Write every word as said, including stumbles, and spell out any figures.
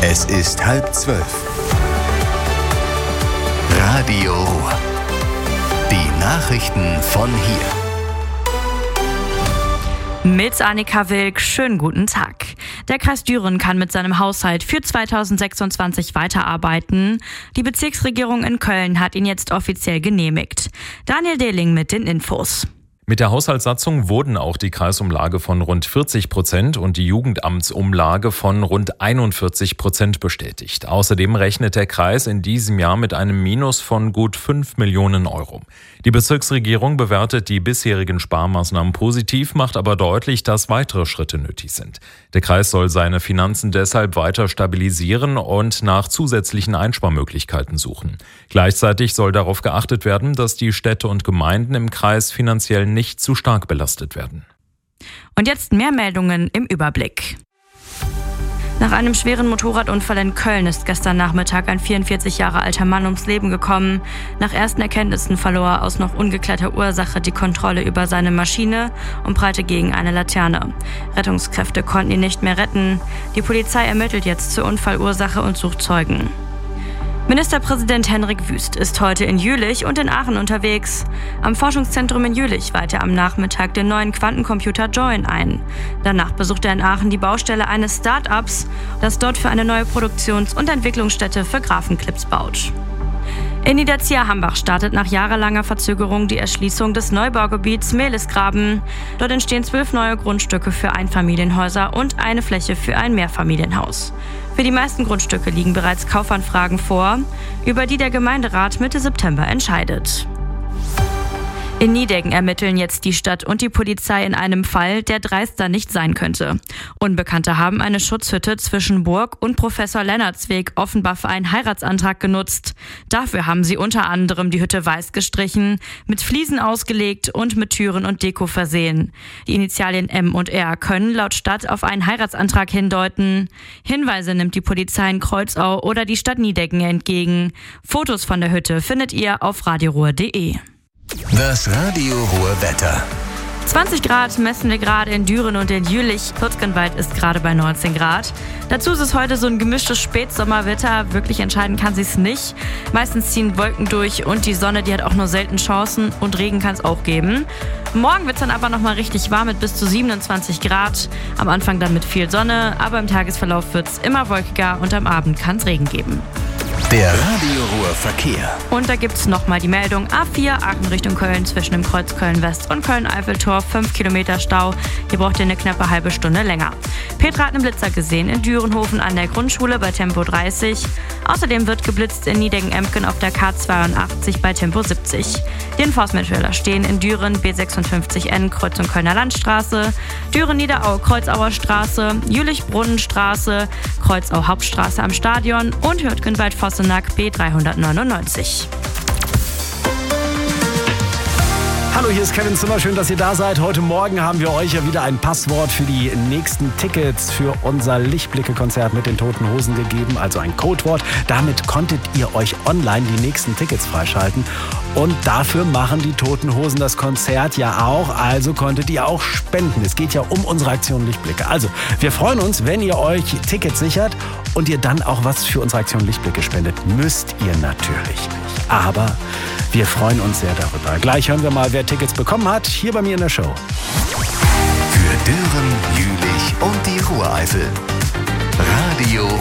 Es ist halb zwölf. Radio Ruhr. Die Nachrichten von hier. Mit Annika Wilk, schönen guten Tag. Der Kreis Düren kann mit seinem Haushalt für zweitausendsechsundzwanzig weiterarbeiten. Die Bezirksregierung in Köln hat ihn jetzt offiziell genehmigt. Daniel Dehling mit den Infos. Mit der Haushaltssatzung wurden auch die Kreisumlage von rund vierzig Prozent und die Jugendamtsumlage von rund einundvierzig Prozent bestätigt. Außerdem rechnet der Kreis in diesem Jahr mit einem Minus von gut fünf Millionen Euro. Die Bezirksregierung bewertet die bisherigen Sparmaßnahmen positiv, macht aber deutlich, dass weitere Schritte nötig sind. Der Kreis soll seine Finanzen deshalb weiter stabilisieren und nach zusätzlichen Einsparmöglichkeiten suchen. Gleichzeitig soll darauf geachtet werden, dass die Städte und Gemeinden im Kreis finanziell nicht zu stark belastet werden. Und jetzt mehr Meldungen im Überblick. Nach einem schweren Motorradunfall in Köln ist gestern Nachmittag ein vierundvierzig Jahre alter Mann ums Leben gekommen. Nach ersten Erkenntnissen verlor er aus noch ungeklärter Ursache die Kontrolle über seine Maschine und prallte gegen eine Laterne. Rettungskräfte konnten ihn nicht mehr retten. Die Polizei ermittelt jetzt zur Unfallursache und sucht Zeugen. Ministerpräsident Henrik Wüst ist heute in Jülich und in Aachen unterwegs. Am Forschungszentrum in Jülich weiht er am Nachmittag den neuen Quantencomputer Join ein. Danach besucht er in Aachen die Baustelle eines Start-ups, das dort für eine neue Produktions- und Entwicklungsstätte für Graphenclips baut. In Niederzieher-Hambach startet nach jahrelanger Verzögerung die Erschließung des Neubaugebiets Mehlesgraben. Dort entstehen zwölf neue Grundstücke für Einfamilienhäuser und eine Fläche für ein Mehrfamilienhaus. Für die meisten Grundstücke liegen bereits Kaufanfragen vor, über die der Gemeinderat Mitte September entscheidet. In Nideggen ermitteln jetzt die Stadt und die Polizei in einem Fall, der dreister nicht sein könnte. Unbekannte haben eine Schutzhütte zwischen Burg und Professor Lennartsweg offenbar für einen Heiratsantrag genutzt. Dafür haben sie unter anderem die Hütte weiß gestrichen, mit Fliesen ausgelegt und mit Türen und Deko versehen. Die Initialien M und R können laut Stadt auf einen Heiratsantrag hindeuten. Hinweise nimmt die Polizei in Kreuzau oder die Stadt Nideggen entgegen. Fotos von der Hütte findet ihr auf radioruhr punkt de. Das Radio Ruhr Wetter. zwanzig Grad messen wir gerade in Düren und in Jülich. Hürtgenwald ist gerade bei neunzehn Grad. Dazu ist es heute so ein gemischtes Spätsommerwetter. Wirklich entscheiden kann sie es nicht. Meistens ziehen Wolken durch und die Sonne, die hat auch nur selten Chancen. Und Regen kann es auch geben. Morgen wird es dann aber nochmal richtig warm mit bis zu siebenundzwanzig Grad. Am Anfang dann mit viel Sonne, aber im Tagesverlauf wird es immer wolkiger und am Abend kann es Regen geben. Der Radio Ruhr Verkehr. Und da gibt es nochmal die Meldung A vier Aachen Richtung Köln zwischen dem Kreuz Köln-West und Köln-Eiffeltor. fünf Kilometer Stau. Hier braucht ihr eine knappe halbe Stunde länger. Petra hat einen Blitzer gesehen in Dürenhofen an der Grundschule bei Tempo dreißig. Außerdem wird geblitzt in Nideggen-Emken auf der K zweiundachtzig bei Tempo siebzig. Die Enforcement-Schilder stehen in Düren B sechsundfünfzig N Kreuzung Kölner Landstraße, Düren-Niederau Kreuzauer Straße, Jülich-Brunnenstraße, Kreuzau Hauptstraße am Stadion und Hürtgenwald-Vossenack B dreihundertneunundneunzig. Hallo, hier ist Kevin Zimmer. Schön, dass ihr da seid. Heute Morgen haben wir euch ja wieder ein Passwort für die nächsten Tickets für unser Lichtblicke-Konzert mit den Toten Hosen gegeben, also ein Codewort. Damit konntet ihr euch online die nächsten Tickets freischalten. Und dafür machen die Toten Hosen das Konzert ja auch, also konntet ihr auch spenden. Es geht ja um unsere Aktion Lichtblicke. Also, wir freuen uns, wenn ihr euch Tickets sichert und ihr dann auch was für unsere Aktion Lichtblicke spendet. Müsst ihr natürlich nicht. Aber wir freuen uns sehr darüber. Gleich hören wir mal, wer Tickets bekommen hat, hier bei mir in der Show. Für Düren, Jülich und die Ruhreifel.